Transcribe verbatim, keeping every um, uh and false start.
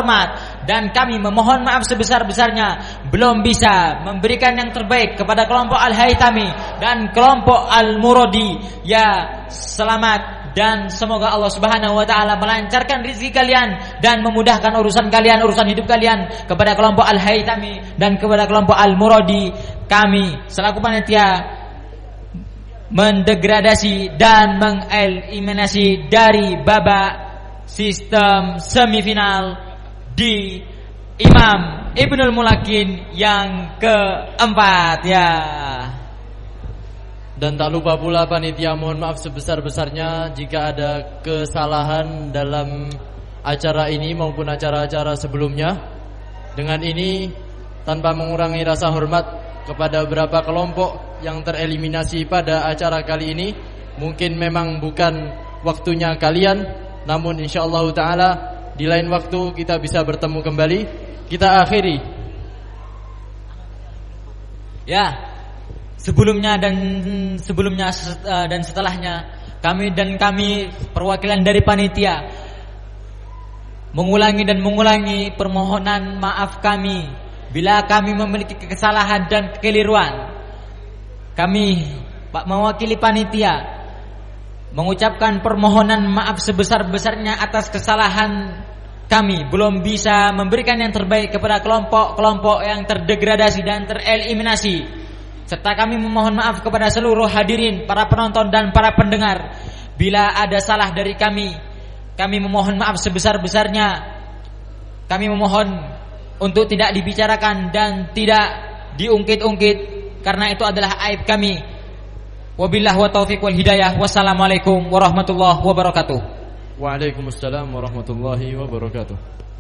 hormat, dan kami memohon maaf sebesar-besarnya belum bisa memberikan yang terbaik kepada kelompok Al-Haytami dan kelompok Al-Muradi. Ya, selamat dan semoga Allah Subhanahu wa taala melancarkan rezeki kalian dan memudahkan urusan kalian, urusan hidup kalian. Kepada kelompok Al-Haytami dan kepada kelompok Al-Muradi, kami selaku panitia mendegradasi dan mengeliminasi dari babak sistem semifinal di Imam Ibnul Mulakin yang keempat, ya. Dan tak lupa pula panitia mohon maaf sebesar-besarnya jika ada kesalahan dalam acara ini maupun acara-acara sebelumnya. Dengan ini tanpa mengurangi rasa hormat kepada beberapa kelompok yang tereliminasi pada acara kali ini. Mungkin memang bukan waktunya kalian, namun insyaallah ta'ala di lain waktu kita bisa bertemu kembali. Kita akhiri, ya, sebelumnya dan sebelumnya dan setelahnya, kami dan kami perwakilan dari panitia mengulangi dan mengulangi permohonan maaf kami bila kami memiliki kesalahan dan kekeliruan. Kami Pak mewakili panitia mengucapkan permohonan maaf sebesar-besarnya atas kesalahan kami belum bisa memberikan yang terbaik kepada kelompok-kelompok yang terdegradasi dan tereliminasi. Serta kami memohon maaf kepada seluruh hadirin, para penonton dan para pendengar. Bila ada salah dari kami, kami memohon maaf sebesar-besarnya. Kami memohon untuk tidak dibicarakan dan tidak diungkit-ungkit, karena itu adalah aib kami. Wabillahi wa taufiq wal hidayah. Wassalamualaikum warahmatullahi wabarakatuh. Waalaikumsalam warahmatullahi wabarakatuh.